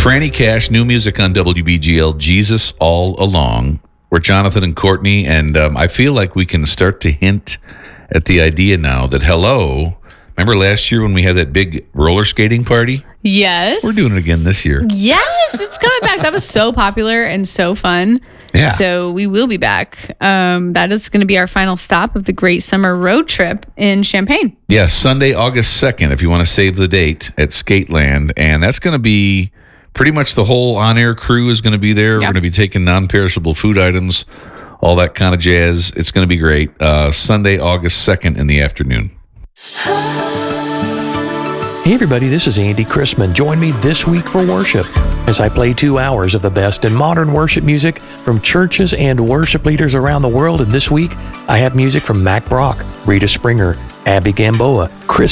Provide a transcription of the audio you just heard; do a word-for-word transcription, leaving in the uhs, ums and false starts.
Franny Cash, new music on W B G L, Jesus All Along. We're Jonathan and Courtney, and um, I feel like we can start to hint at the idea now that Hello, remember last year when we had that big roller skating party? Yes. We're doing it again this year. Yes, it's coming back. That was so popular and so fun. Yeah. So we will be back. Um, that is going to be our final stop of the great summer road trip in Champaign. Yes, Sunday, August second, if you want to save the date at Skateland. And that's going to be pretty much the whole on-air crew is going to be there. Yep. We're going to be taking non-perishable food items, all that kind of jazz. It's going to be great. Uh, Sunday, August second in the afternoon. Hey everybody, this is Andy Chrisman. Join me this week for worship as I play two hours of the best in modern worship music from churches and worship leaders around the world. And this week, I have music from Mac Brock, Rita Springer, Abby Gamboa, Chris